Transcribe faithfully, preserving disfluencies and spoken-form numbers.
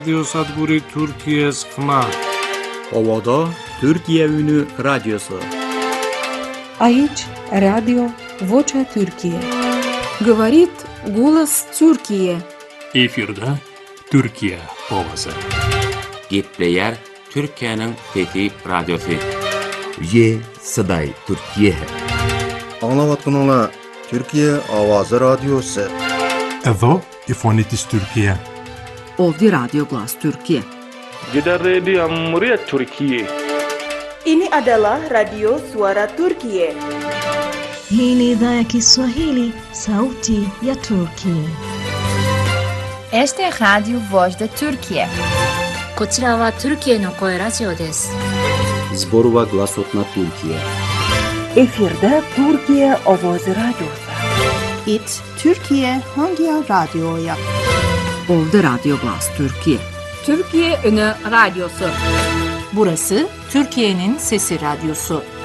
Radyo Sadguri Türkiye sıkma. Ovada Türkiye Ünü Radyosu. Aici Radio Vocea Türkiye. Говорит голос Türkiye. Efirde Türkiye ovası. Gepleyer Türkiye'nin fethi radyosu. Ye Saday Türkiye. Anlavatkanlar Türkiye Avazı Radyosu. Evo İfonitis Türkiye. Ovdje Radio Glas Türkiye. Jeddah Radio Muryat Türkiye. Ini adalah Radio Suara Türkiye. Hii ni idhaa ya Kiswahili, Sauti ya Turkiye. Este es Radio Voz de Türkiye. こちらはトルキエの声ラジオです。 Zborova Glasotna Türkiye. Efirde Türkiye Avazı Radyosu. It Türkiye Hangi Radyo'ya? Ovdje Radio Glas Türkiye. Türkiye Ünü Radyosu. Burası Türkiye'nin Sesi Radyosu.